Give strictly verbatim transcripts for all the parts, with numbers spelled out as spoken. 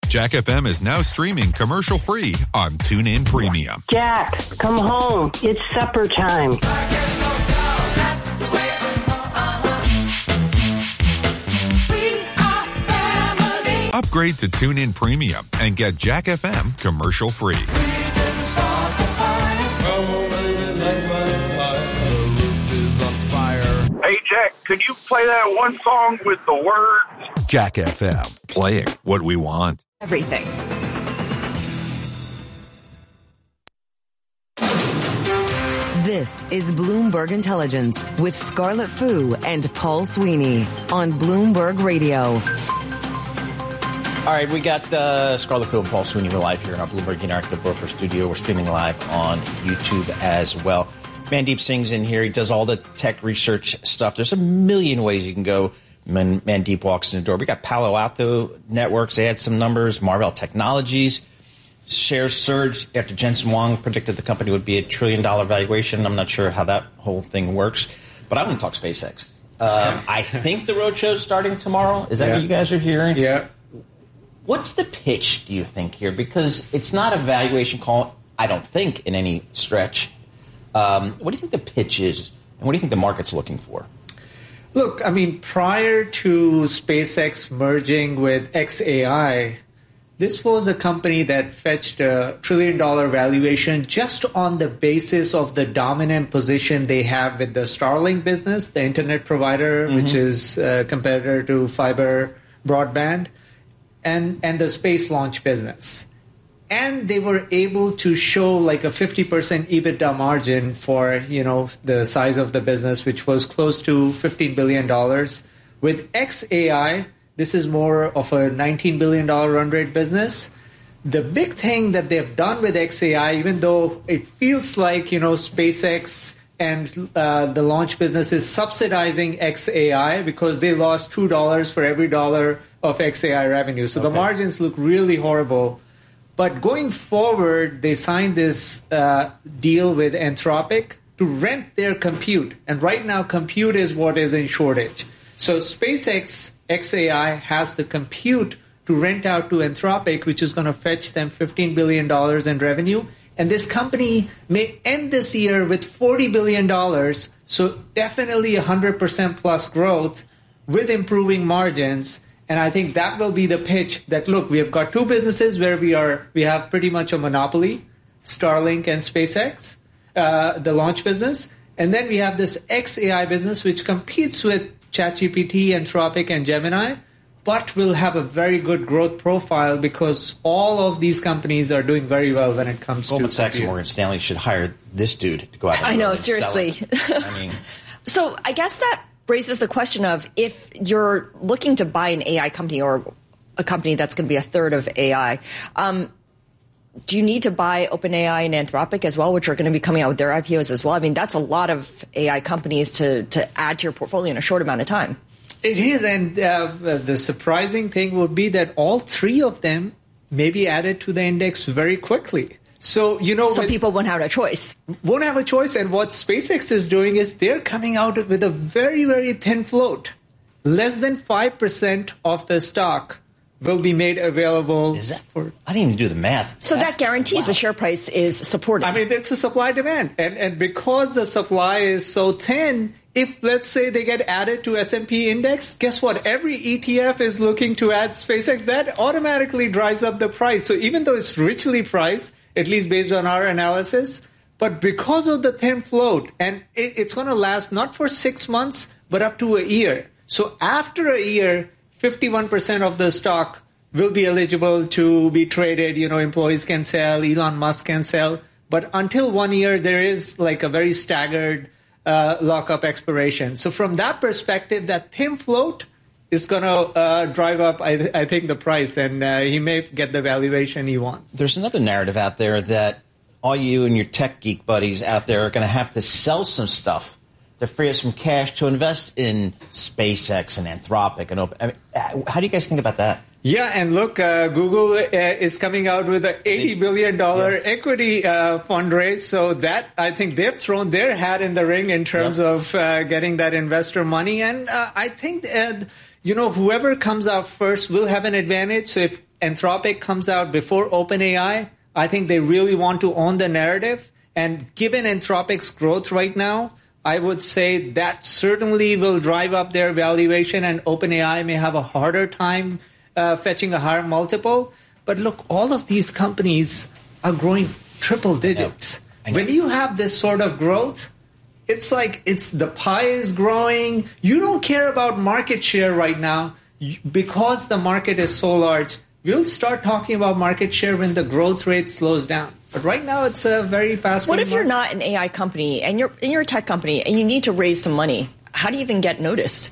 Jack F M is now streaming commercial-free on TuneIn Premium. Jack, come home. It's supper time. Upgrade to TuneIn Premium and get Jack F M commercial-free. Hey, Jack, could you play that one song with the words? Jack F M, playing what we want. Everything. This is Bloomberg Intelligence with Scarlett Fu and Paul Sweeney on Bloomberg Radio. All right, we got uh, Scarlett Fu and Paul Sweeney. We're live here in our Bloomberg Interactive Broker Studio. We're streaming live on YouTube as well. Mandeep Singh's in here. He does all the tech research stuff. There's a million ways you can go. Man, Mandeep walks in the door. We got Palo Alto Networks. They had some numbers. Marvell Technologies. Shares surged after Jensen Huang predicted the company would be a trillion dollar valuation. I'm not sure how that whole thing works. But I want to talk SpaceX. Um, I think the roadshow is starting tomorrow. Is that yeah. what you guys are hearing? Yeah. What's the pitch, do you think, here? Because it's not a valuation call, I don't think, in any stretch. Um, what do you think the pitch is, and what do you think the market's looking for? Look, I mean, prior to SpaceX merging with X A I, this was a company that fetched a trillion-dollar valuation just on the basis of the dominant position they have with the Starlink business, the internet provider, mm-hmm. which is a competitor to fiber broadband, and, and the space launch business. And they were able to show like a fifty percent EBITDA margin for, you know, the size of the business, which was close to fifteen billion dollars. With X A I, this is more of a nineteen billion dollars run rate business. The big thing that they've done with X A I, even though it feels like, you know, SpaceX and uh, the launch business is subsidizing X A I because they lost two dollars for every dollar of X A I revenue. So okay. the margins look really horrible. But going forward, they signed this uh, deal with Anthropic to rent their compute. And right now, compute is what is in shortage. So SpaceX X A I has the compute to rent out to Anthropic, which is going to fetch them fifteen billion dollars in revenue. And this company may end this year with forty billion dollars. So definitely one hundred percent plus growth with improving margins. And I think that will be the pitch that, look, we have got two businesses where we are we have pretty much a monopoly, Starlink and SpaceX, uh, the launch business. And then we have this X A I business, which competes with ChatGPT, Anthropic, and Gemini, but will have a very good growth profile because all of these companies are doing very well when it comes Goldman to... Goldman Sachs and Morgan Stanley should hire this dude to go out and I know, and seriously. Sell it. I mean, so I guess that raises the question of if you're looking to buy an A I company or a company that's going to be a third of A I, um, do you need to buy OpenAI and Anthropic as well, which are going to be coming out with their I P Os as well? I mean, that's a lot of A I companies to, to add to your portfolio in a short amount of time. It is, and uh, the surprising thing would be that all three of them may be added to the index very quickly. So, you know, so when, people won't have a choice. Won't have a choice. And what SpaceX is doing is they're coming out with a very, very thin float. Less than five percent of the stock will be made available. Is that for? I didn't even do the math. So That's, that guarantees wow. the share price is supported. I mean, it's a supply demand. And, and because the supply is so thin, if, let's say, they get added to S and P index, guess what? Every E T F is looking to add SpaceX. That automatically drives up the price. So even though it's richly priced, at least based on our analysis, but because of the thin float, and it, it's going to last not for six months, but up to a year. So after a year, fifty-one percent of the stock will be eligible to be traded. You know, employees can sell, Elon Musk can sell. But until one year, there is like a very staggered uh, lockup expiration. So from that perspective, that thin float is going to uh, drive up, I, th- I think, the price, and uh, he may get the valuation he wants. There's another narrative out there that all you and your tech geek buddies out there are going to have to sell some stuff to free up some cash to invest in SpaceX and Anthropic. And Open. I mean, how do you guys think about that? Yeah, and look, uh, Google uh, is coming out with an eighty billion dollars yeah. equity uh, fundraise. So that, I think they've thrown their hat in the ring in terms yep. of uh, getting that investor money. And uh, I think, uh, you know, whoever comes out first will have an advantage. So if Anthropic comes out before OpenAI, I think they really want to own the narrative. And given Anthropic's growth right now, I would say that certainly will drive up their valuation, and OpenAI may have a harder time uh, fetching a higher multiple. But look, all of these companies are growing triple digits. Yeah, when you have this sort of growth, it's like it's the pie is growing. You don't care about market share right now because the market is so large. We'll start talking about market share when the growth rate slows down. But right now, it's a very fast. What if market. you're not an A I company and you're and you're a tech company and you need to raise some money? How do you even get noticed?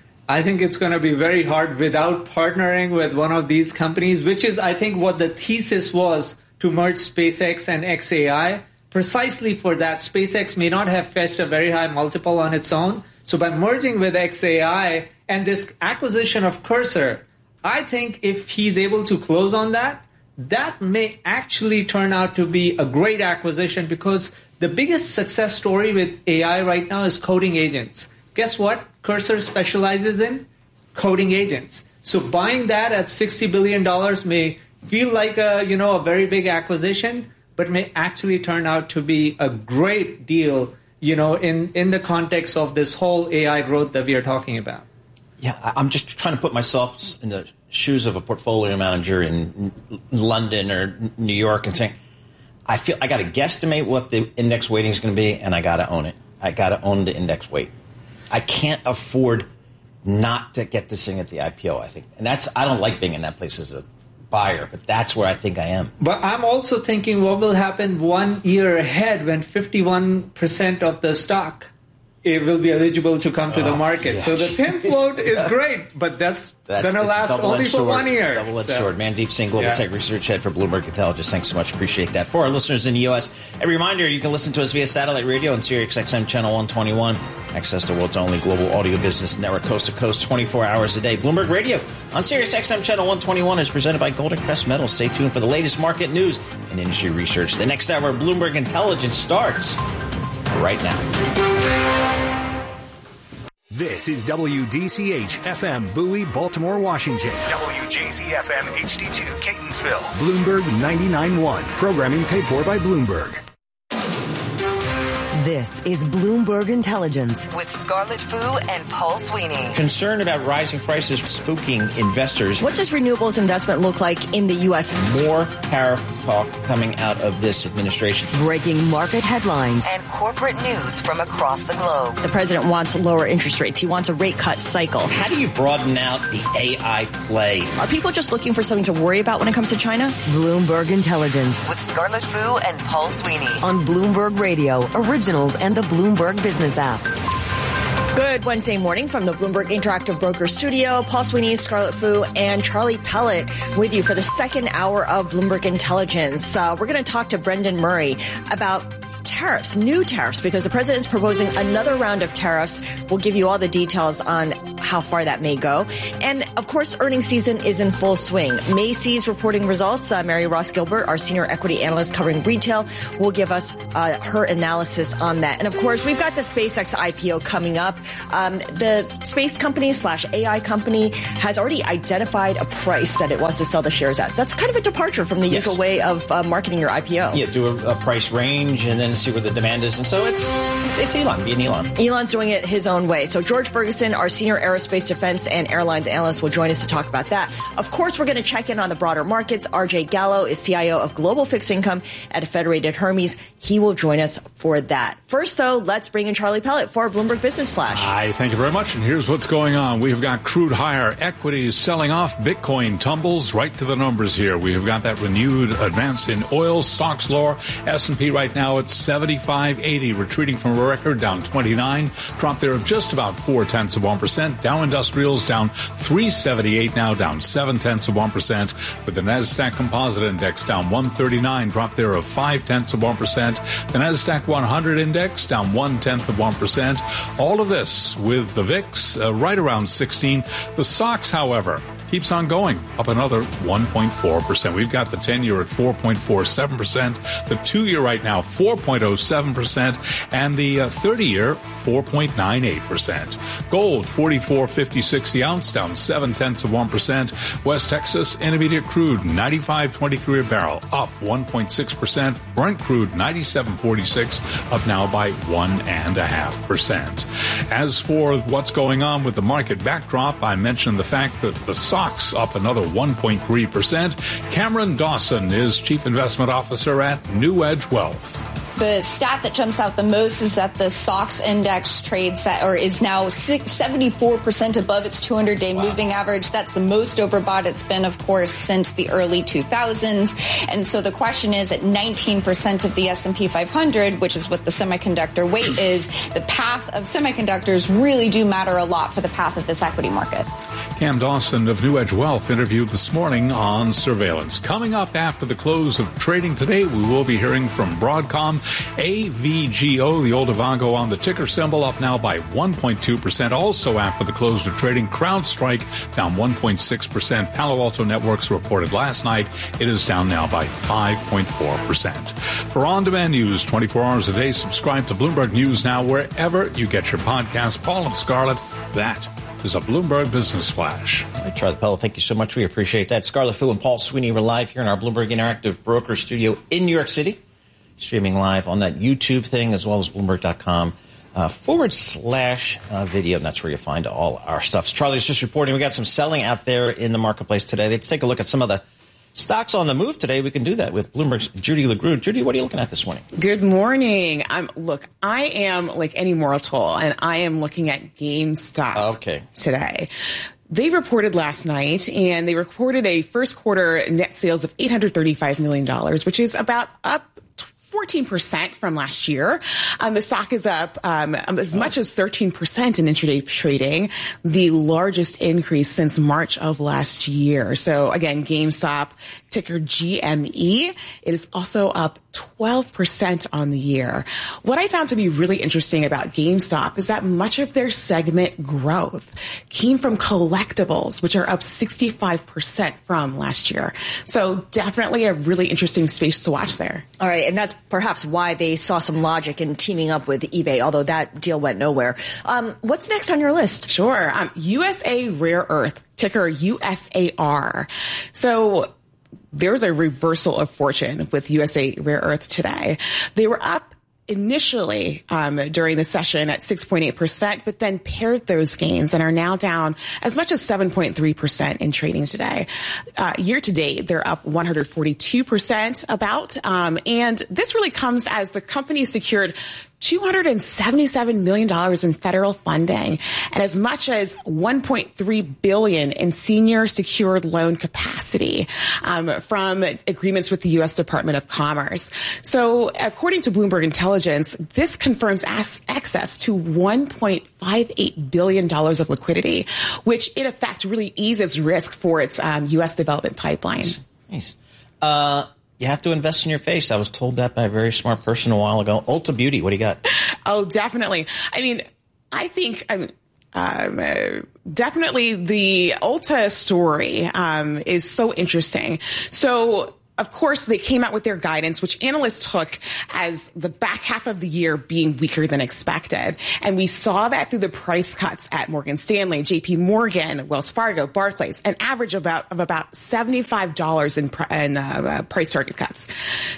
I think it's going to be very hard without partnering with one of these companies, which is, I think, what the thesis was to merge SpaceX and X A I. Precisely for that, SpaceX may not have fetched a very high multiple on its own. So by merging with X A I and this acquisition of Cursor, I think if he's able to close on that, that may actually turn out to be a great acquisition, because the biggest success story with A I right now is coding agents. Guess what? Cursor specializes in coding agents. So buying that at sixty billion dollars may feel like a, you know, a very big acquisition, but may actually turn out to be a great deal, you know, in, in the context of this whole A I growth that we are talking about. Yeah, I'm just trying to put myself in the shoes of a portfolio manager in London or New York and saying, I feel I got to guesstimate what the index weighting is going to be, and I got to own it. I got to own the index weight. I can't afford not to get this thing at the I P O, I think. And that's, I don't like being in that place as a buyer, but that's where I think I am. But I'm also thinking what will happen one year ahead when fifty-one percent of the stock it will be eligible to come to the market. Yes. So the pin float is great, but that's, that's going to last only for sword. one year. Double-edged so. sword. Mandeep Singh, Global yeah. Tech Research Head for Bloomberg Intelligence. Thanks so much. Appreciate that. For our listeners in the U S, a reminder, you can listen to us via satellite radio on Sirius X M Channel one twenty-one. Access the world's only global audio business network, coast to coast, twenty-four hours a day. Bloomberg Radio on Sirius X M Channel one twenty-one is presented by Golden Crest Metals. Stay tuned for the latest market news and industry research. The next hour of Bloomberg Intelligence starts right now. This is W D C H F M Bowie, Baltimore, Washington. W J Z F M H D two, Catonsville. Bloomberg ninety-nine point one. Programming paid for by Bloomberg. This is Bloomberg Intelligence with Scarlett Fu and Paul Sweeney. Concern about rising prices spooking investors. What does renewables investment look like in the U S? More tariff talk coming out of this administration. Breaking market headlines and corporate news from across the globe. The president wants lower interest rates. He wants a rate cut cycle. How do you broaden out the A I play? Are people just looking for something to worry about when it comes to China? Bloomberg Intelligence with Scarlett Fu and Paul Sweeney on Bloomberg Radio, originals and the Bloomberg Business app. Good Wednesday morning from the Bloomberg Interactive Broker Studio. Paul Sweeney, Scarlett Fu, and Charlie Pellet with you for the second hour of Bloomberg Intelligence. Uh, we're going to talk to Brendan Murray about tariffs, new tariffs, because the president is proposing another round of tariffs. We'll give you all the details on how far that may go. And, of course, earnings season is in full swing. Macy's reporting results. Uh, Mary Ross Gilbert, our senior equity analyst covering retail, will give us uh, her analysis on that. And, of course, we've got the SpaceX I P O coming up. Um, the space company slash A I company has already identified a price that it wants to sell the shares at. That's kind of a departure from the yes. usual way of uh, marketing your I P O. Yeah, do a, a price range and then see where the demand is. And so it's, it's, it's Elon being Elon. Elon's doing it his own way. So George Ferguson, our senior aerospace defense and airlines analyst, will join us to talk about that. Of course, we're going to check in on the broader markets. R J Gallo is C I O of Global Fixed Income at Federated Hermes. He will join us for that. First, though, let's bring in Charlie Pellet for our Bloomberg Business Flash. Hi, thank you very much. And here's what's going on. We've got crude higher, equities selling off, Bitcoin tumbles right to the numbers here. We have got that renewed advance in oil, stocks lower. S and P right now at seventy-five eighty, retreating from a record, down twenty-nine. Drop there of just about four tenths of one percent. Dow Industrials down three seventy-eight now, down seven tenths of one percent. With the Nasdaq Composite Index down one thirty-nine, drop there of five tenths of one percent. The Nasdaq one hundred Index down one tenth of one percent. All of this with the V I X uh, right around sixteen. The S O X, however, keeps on going, up another one point four percent. We've got the ten-year at four point four seven percent, the two-year right now four point oh seven percent, and the uh, thirty-year four point nine eight percent. Gold forty-four fifty-six the ounce, down seven tenths of one percent. West Texas Intermediate crude ninety-five twenty-three a barrel, up one point six percent. Brent crude ninety-seven forty-six, up now by one and a half percent. As for what's going on with the market backdrop, I mentioned the fact that the S O X up another one point three percent. Cameron Dawson is Chief Investment Officer at New Edge Wealth. The stat that jumps out the most is that the S O X index trades at, or is now seventy-four percent above its two hundred day wow. moving average. That's the most overbought it's been, of course, since the early two thousands. And so the question is, at nineteen percent of the S and P five hundred, which is what the semiconductor weight is, the path of semiconductors really do matter a lot for the path of this equity market. Cam Dawson of New Edge Wealth interviewed this morning on surveillance. Coming up after the close of trading today, we will be hearing from Broadcom. A V G O, the old Avago on the ticker symbol, up now by one point two percent. Also after the close of trading, CrowdStrike down one point six percent. Palo Alto Networks reported last night. It is down now by five point four percent. For on-demand news twenty-four hours a day, subscribe to Bloomberg News Now wherever you get your podcast. Paul and Scarlett, that is a Bloomberg Business Flash. All right, Charlie Pellet, thank you so much. We appreciate that. Scarlett Fu and Paul Sweeney, we're live here in our Bloomberg Interactive Broker Studio in New York City. Streaming live on that YouTube thing as well as Bloomberg.com uh, forward slash uh, video. And that's where you find all our stuff. So Charlie's just reporting we got some selling out there in the marketplace today. Let's take a look at some of the stocks on the move today. We can do that with Bloomberg's Judy LeGroux. Judy, what are you looking at this morning? Good morning. Um, look, I am like any mortal, and I am looking at GameStop okay. today. They reported last night, and they reported a first quarter net sales of eight hundred thirty-five million dollars, which is about up fourteen percent from last year. Um, the stock is up um, as much as thirteen percent in intraday trading, the largest increase since March of last year. So again, GameStop, ticker G M E, it is also up twelve percent on the year. What I found to be really interesting about GameStop is that much of their segment growth came from collectibles, which are up sixty-five percent from last year. So definitely a really interesting space to watch there. All right, and that's perhaps why they saw some logic in teaming up with eBay, although that deal went nowhere. Um, what's next on your list? Sure. Um, U S A Rare Earth, ticker U S A R. So there's a reversal of fortune with U S A Rare Earth today. They were up initially um, during the session at six point eight percent, but then paired those gains and are now down as much as seven point three percent in trading today. Uh, year to date, they're up one hundred forty-two percent about. Um, and this really comes as the company secured two hundred seventy-seven million dollars in federal funding and as much as one point three billion dollars in senior secured loan capacity um, from agreements with the U S Department of Commerce. So according to Bloomberg Intelligence, this confirms as- access to one point five eight billion dollars of liquidity, which in effect really eases risk for its um, U S development pipeline. Nice. Uh, You have to invest in your face. I was told that by a very smart person a while ago. Ulta Beauty, what do you got? Oh, definitely. I mean, I think um, um, uh, definitely the Ulta story um, is so interesting. So, of course, they came out with their guidance, which analysts took as the back half of the year being weaker than expected. And we saw that through the price cuts at Morgan Stanley, J P Morgan, Wells Fargo, Barclays, an average about, of about seventy-five dollars in, in uh, price target cuts.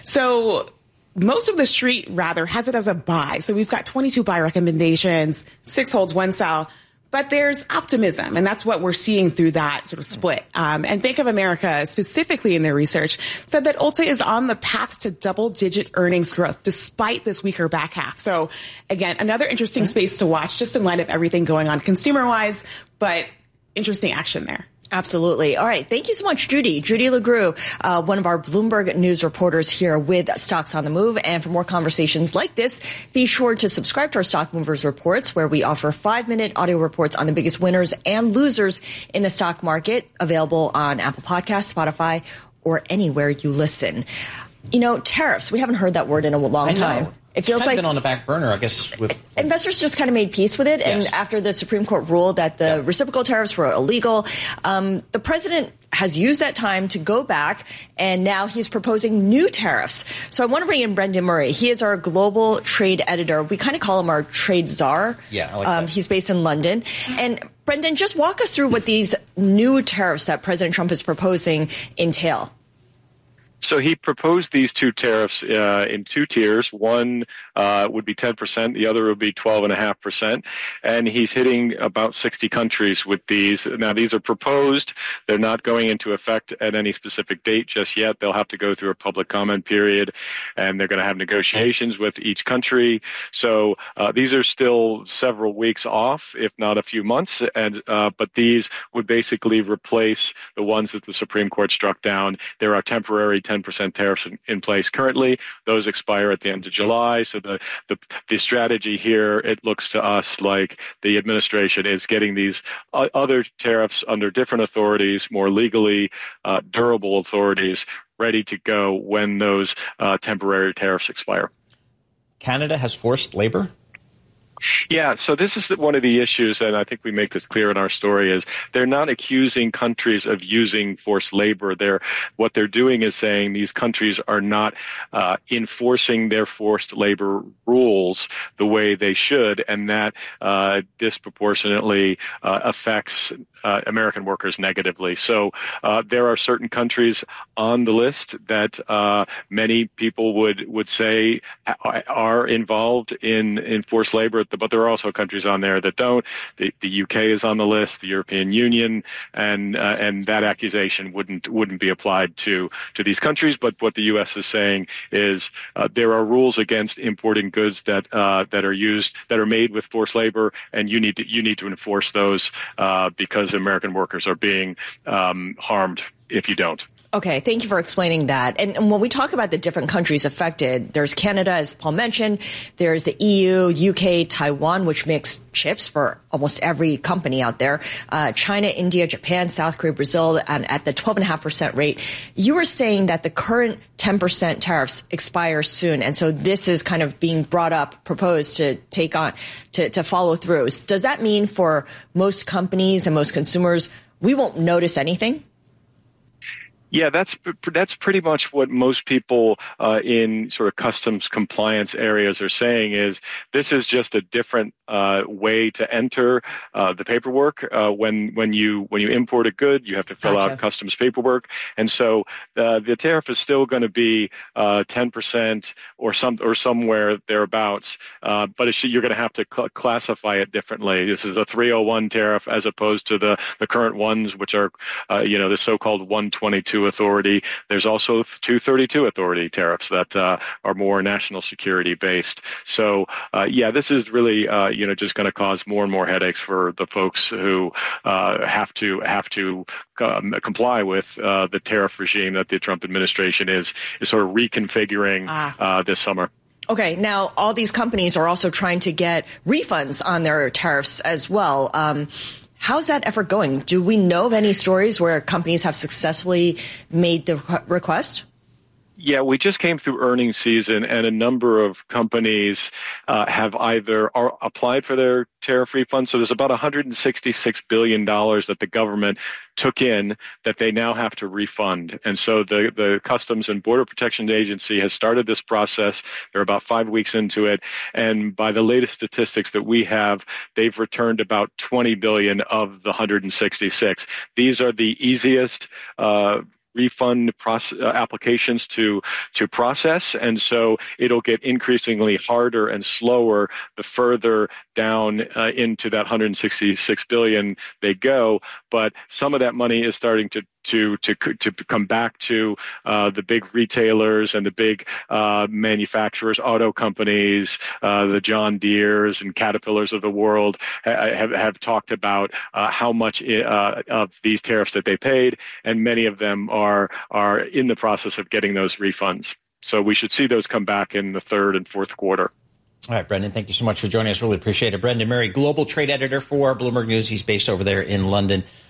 So most of the street, rather, has it as a buy. So we've got twenty-two buy recommendations, six holds, one sell. But there's optimism, and that's what we're seeing through that sort of split. Um, and Bank of America, specifically in their research, said that Ulta is on the path to double-digit earnings growth despite this weaker back half. So, again, another interesting space to watch just in light of everything going on consumer-wise, but interesting action there. Absolutely. All right. Thank you so much, Judy. Judy LeGroux, uh, one of our Bloomberg News reporters here with Stocks on the Move. And for more conversations like this, be sure to subscribe to our Stock Movers reports, where we offer five-minute audio reports on the biggest winners and losers in the stock market, available on Apple Podcasts, Spotify, or anywhere you listen. You know, tariffs, we haven't heard that word in a long I know. time. It feels it's kind like of been on the back burner, I guess. With investors just kind of made peace with it, yes. and after the Supreme Court ruled that the yeah. reciprocal tariffs were illegal, um, the president has used that time to go back, and now he's proposing new tariffs. So I want to bring in Brendan Murray. He is our global trade editor. We kind of call him our trade czar. Yeah, I like um, that. He's based in London, and Brendan, just walk us through what these new tariffs that President Trump is proposing entail. So he proposed these two tariffs uh, in two tiers. One uh, would be ten percent. The other would be twelve point five percent. And he's hitting about sixty countries with these. Now, these are proposed. They're not going into effect at any specific date just yet. They'll have to go through a public comment period, and they're going to have negotiations with each country. So uh, these are still several weeks off, if not a few months. And uh, but these would basically replace the ones that the Supreme Court struck down. There are temporary ten percent tariffs in, in place currently. Those expire at the end of July. So the, the the strategy here, it looks to us like the administration is getting these uh, other tariffs under different authorities, more legally uh, durable authorities, ready to go when those uh, temporary tariffs expire. Canada has forced labor? Yeah, so this is one of the issues, and I think we make this clear in our story, is they're not accusing countries of using forced labor. They're, what they're doing is saying these countries are not uh, enforcing their forced labor rules the way they should, and that uh, disproportionately uh, affects uh, American workers negatively. So uh, there are certain countries on the list that uh, many people would, would say are involved in, in forced labor, but there are also countries on there that don't. The, the U K is on the list, the European Union, and uh, and that accusation wouldn't wouldn't be applied to to these countries. But what the U S is saying is uh, there are rules against importing goods that uh, that are used that are made with forced labor, and you need to you need to enforce those uh, because American workers are being um, harmed if you don't. Okay, thank you for explaining that. And, and when we talk about the different countries affected, there's Canada, as Paul mentioned. There's the E U, U K, Taiwan, which makes chips for almost every company out there. Uh, China, India, Japan, South Korea, Brazil, and at the twelve point five percent rate. You were saying that the current ten percent tariffs expire soon. And so this is kind of being brought up, proposed to take on, to, to follow through. Does that mean for most companies and most consumers, we won't notice anything? Yeah, that's that's pretty much what most people uh, in sort of customs compliance areas are saying is this is just a different uh, way to enter uh, the paperwork. Uh, when when you when you import a good, you have to fill Gotcha. out customs paperwork, and so uh, the tariff is still going to be uh, ten percent or some or somewhere thereabouts. Uh, but it should, you're going to have to cl- classify it differently. This is a three oh one tariff as opposed to the the current ones, which are uh, you know the so-called one twenty-two authority. There's also two thirty-two authority tariffs that uh, are more national security based. So uh, yeah, this is really uh, you know just going to cause more and more headaches for the folks who uh, have to have to um, comply with uh, the tariff regime that the Trump administration is is sort of reconfiguring ah. uh, this summer. Okay, now all these companies are also trying to get refunds on their tariffs as well. Um, How's that effort going? Do we know of any stories where companies have successfully made the request? Yeah, we just came through earnings season, and a number of companies uh, have either are applied for their tariff refunds. So there's about one hundred sixty-six billion dollars that the government took in that they now have to refund. And so the, the Customs and Border Protection Agency has started this process. They're about five weeks into it. And by the latest statistics that we have, they've returned about twenty billion of the one hundred sixty-six. These are the easiest uh refund process, uh, applications to to process, and so it'll get increasingly harder and slower the further down uh, into that one hundred sixty-six billion they go. But some of that money is starting to to to to come back to uh, the big retailers and the big uh, manufacturers, auto companies, uh, the John Deeres and Caterpillars of the world ha- have have talked about uh, how much uh, of these tariffs that they paid, and many of them are are in the process of getting those refunds. So we should see those come back in the third and fourth quarter. All right, Brendan, thank you so much for joining us. Really appreciate it. Brendan Murray, global trade editor for Bloomberg News. He's based over there in London.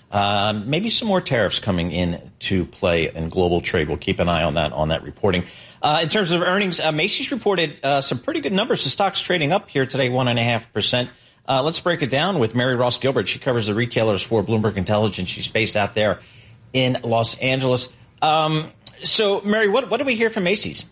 Um, maybe some more tariffs coming in to play in global trade. We'll keep an eye on that on that reporting. Uh, in terms of earnings, uh, Macy's reported uh, some pretty good numbers. The stock's trading up here today, one and a half percent. Uh, let's break it down with Mary Ross Gilbert. She covers the retailers for Bloomberg Intelligence. She's based out there in Los Angeles. Um, so, Mary, what, what do we hear from Macy's?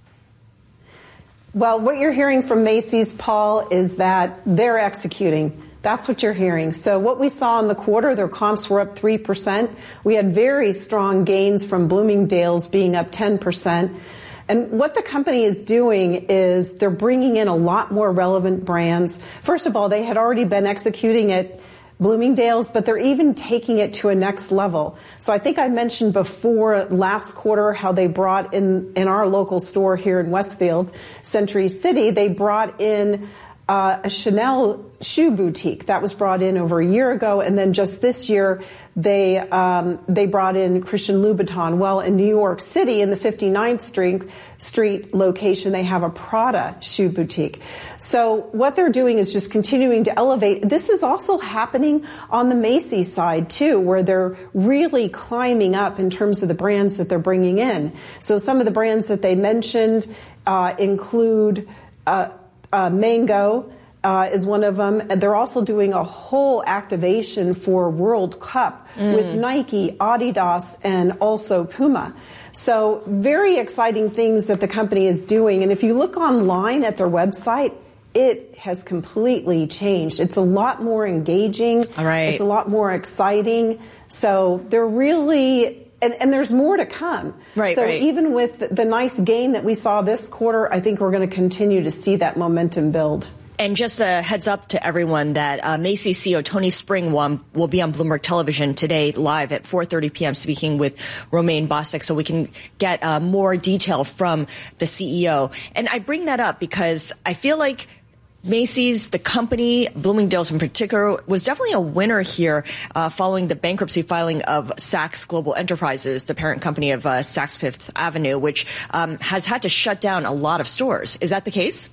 Well, what you're hearing from Macy's, Paul, is that they're executing. That's what you're hearing. So what we saw in the quarter, their comps were up three percent. We had very strong gains from Bloomingdale's being up ten percent. And what the company is doing is they're bringing in a lot more relevant brands. First of all, they had already been executing at Bloomingdale's, but they're even taking it to a next level. So I think I mentioned before last quarter how they brought in, in our local store here in Westfield, Century City, they brought in Uh, a Chanel shoe boutique that was brought in over a year ago, and then just this year they um, they brought in Christian Louboutin. Well, in New York City, in the fifty-ninth Street, Street location, they have a Prada shoe boutique. So what they're doing is just continuing to elevate. This is also happening on the Macy's side too, where they're really climbing up in terms of the brands that they're bringing in. So some of the brands that they mentioned uh, include. Uh, Uh, Mango uh, is one of them. And they're also doing a whole activation for World Cup mm. with Nike, Adidas, and also Puma. So very exciting things that the company is doing. And if you look online at their website, it has completely changed. It's a lot more engaging. All right. It's a lot more exciting. So they're really... And, and there's more to come. Right, so right. even with the, the nice gain that we saw this quarter, I think we're going to continue to see that momentum build. And just a heads up to everyone that uh, Macy's C E O Tony Spring will, will be on Bloomberg Television today live at four thirty p.m. speaking with Romaine Bostick, so we can get uh, more detail from the C E O. And I bring that up because I feel like Macy's, the company, Bloomingdale's in particular, was definitely a winner here uh, following the bankruptcy filing of Saks Global Enterprises, the parent company of uh, Saks Fifth Avenue, which um, has had to shut down a lot of stores. Is that the case?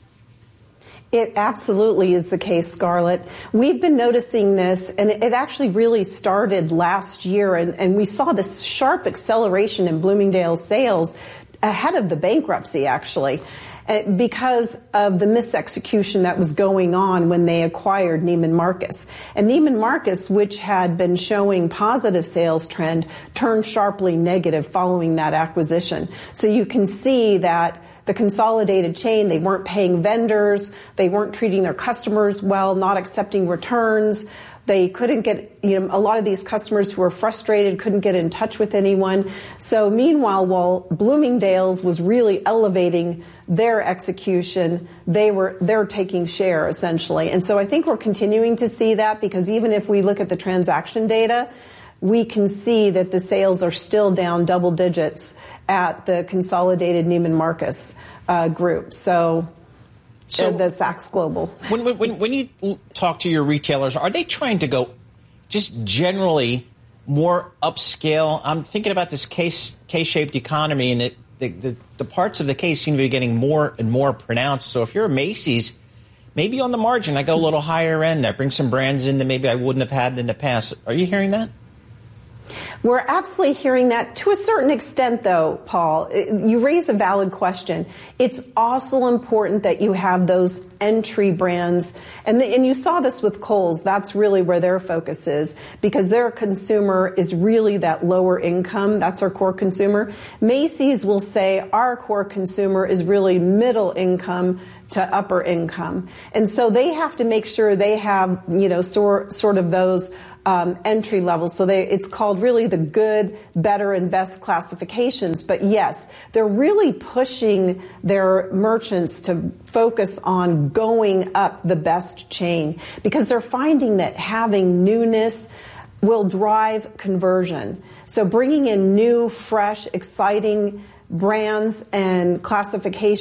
It absolutely is the case, Scarlett. We've been noticing this, and it actually really started last year, and, and we saw this sharp acceleration in Bloomingdale's sales ahead of the bankruptcy, actually. Because of the misexecution that was going on when they acquired Neiman Marcus. And Neiman Marcus, which had been showing positive sales trend, turned sharply negative following that acquisition. So you can see that the consolidated chain, they weren't paying vendors, they weren't treating their customers well, not accepting returns. They couldn't get, you know, a lot of these customers who were frustrated couldn't get in touch with anyone. So meanwhile, while Bloomingdale's was really elevating their execution, they were, they're taking share essentially. And so I think we're continuing to see that because even if we look at the transaction data, we can see that the sales are still down double digits at the consolidated Neiman Marcus uh, group. So. So the Saks Global. When, when when you talk to your retailers, are they trying to go just generally more upscale? I'm thinking about this K, K-shaped economy, and it, the, the the parts of the K seem to be getting more and more pronounced. So if you're a Macy's, maybe on the margin, I go a little higher end. I bring some brands in that maybe I wouldn't have had in the past. Are you hearing that? We're absolutely hearing that to a certain extent, though, Paul. You raise a valid question. It's also important that you have those entry brands. And, the, and you saw this with Kohl's. That's really where their focus is because their consumer is really that lower income. That's our core consumer. Macy's will say our core consumer is really middle income to upper income. And so they have to make sure they have, you know, sort, sort of those Um, entry level. So they, it's called really the good, better, and best classifications. But yes, they're really pushing their merchants to focus on going up the best chain because they're finding that having newness will drive conversion. So bringing in new, fresh, exciting brands and classifications